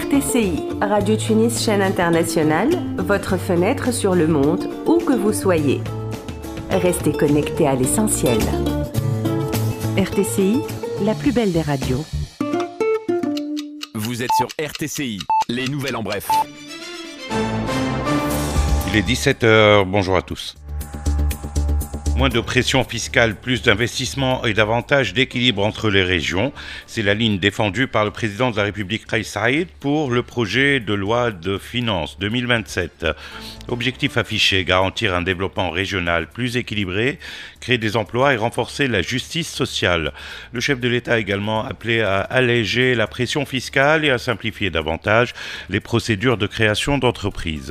RTCI, Radio Tunis Chaîne Internationale, votre fenêtre sur le monde, où que vous soyez. Restez connectés à l'essentiel. RTCI, la plus belle des radios. Vous êtes sur RTCI, les nouvelles en bref. Il est 17h, bonjour à tous. Moins de pression fiscale, plus d'investissement et davantage d'équilibre entre les régions. C'est la ligne défendue par le président de la République Kais Saïed pour le projet de loi de finances 2027. Objectif affiché, garantir un développement régional plus équilibré, créer des emplois et renforcer la justice sociale. Le chef de l'État a également appelé à alléger la pression fiscale et à simplifier davantage les procédures de création d'entreprises.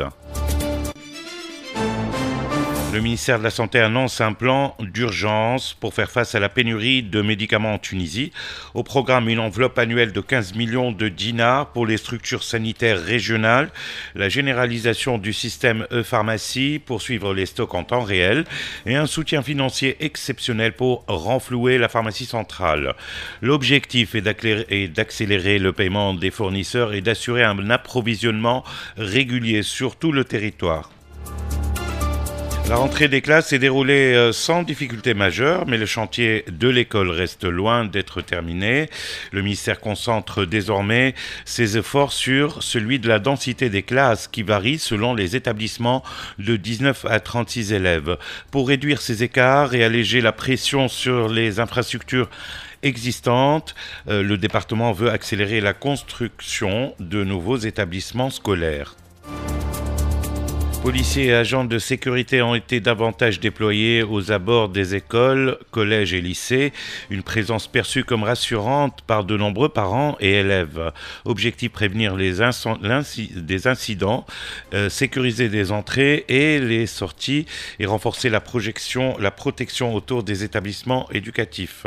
Le ministère de la Santé annonce un plan d'urgence pour faire face à la pénurie de médicaments en Tunisie. Au programme, une enveloppe annuelle de 15 millions de dinars pour les structures sanitaires régionales, la généralisation du système e-pharmacie pour suivre les stocks en temps réel et un soutien financier exceptionnel pour renflouer la pharmacie centrale. L'objectif est d'accélérer le paiement des fournisseurs et d'assurer un approvisionnement régulier sur tout le territoire. La rentrée des classes s'est déroulée sans difficulté majeure, mais le chantier de l'école reste loin d'être terminé. Le ministère concentre désormais ses efforts sur celui de la densité des classes qui varie selon les établissements de 19 à 36 élèves. Pour réduire ces écarts et alléger la pression sur les infrastructures existantes, le département veut accélérer la construction de nouveaux établissements scolaires. Policiers et agents de sécurité ont été davantage déployés aux abords des écoles, collèges et lycées, une présence perçue comme rassurante par de nombreux parents et élèves. Objectif prévenir des incidents, sécuriser des entrées et les sorties et renforcer la protection autour des établissements éducatifs.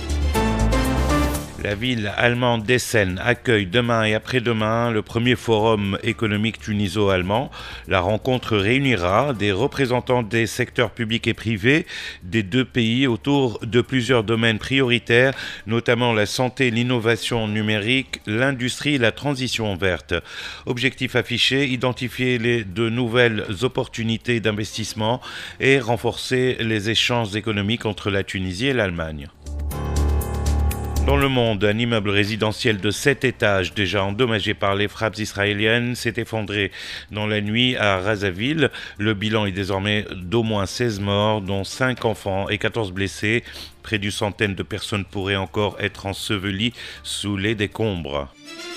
La ville allemande d'Essen accueille demain et après-demain le premier forum économique tuniso-allemand. La rencontre réunira des représentants des secteurs publics et privés des deux pays autour de plusieurs domaines prioritaires, notamment la santé, l'innovation numérique, l'industrie et la transition verte. Objectif affiché, identifier de nouvelles opportunités d'investissement et renforcer les échanges économiques entre la Tunisie et l'Allemagne. Dans le monde, un immeuble résidentiel de 7 étages, déjà endommagé par les frappes israéliennes, s'est effondré dans la nuit à Razaville. Le bilan est désormais d'au moins 16 morts, dont 5 enfants et 14 blessés. Près d'une centaine de personnes pourraient encore être ensevelies sous les décombres.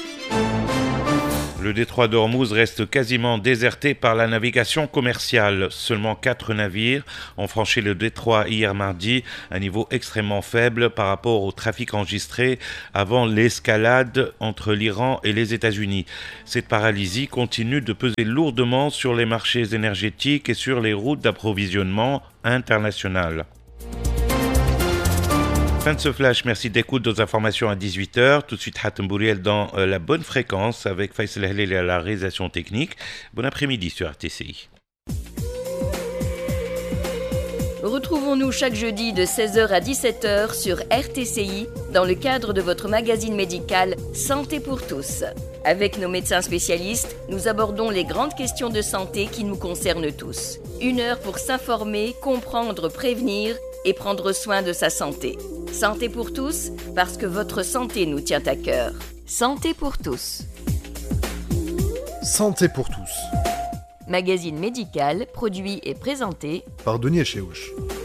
Le détroit d'Ormuz reste quasiment déserté par la navigation commerciale. Seulement 4 navires ont franchi le détroit hier mardi, un niveau extrêmement faible par rapport au trafic enregistré avant l'escalade entre l'Iran et les États-Unis. Cette paralysie continue de peser lourdement sur les marchés énergétiques et sur les routes d'approvisionnement internationales. Fin de ce flash, merci d'écoute aux informations à 18h. Tout de suite, Hatem Bouriel dans la bonne fréquence avec Faisal Halili à la réalisation technique. Bon après-midi sur RTCI. Retrouvons-nous chaque jeudi de 16h à 17h sur RTCI dans le cadre de votre magazine médical Santé pour tous. Avec nos médecins spécialistes, nous abordons les grandes questions de santé qui nous concernent tous. 1 heure pour s'informer, comprendre, prévenir et prendre soin de sa santé. Santé pour tous, parce que votre santé nous tient à cœur. Santé pour tous. Santé pour tous. Magazine médical, produit et présenté par Denis Echeuch.